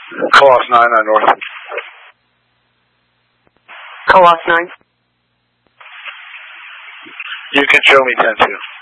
Colos 9 on North. Colos 9. You can show me 10-2.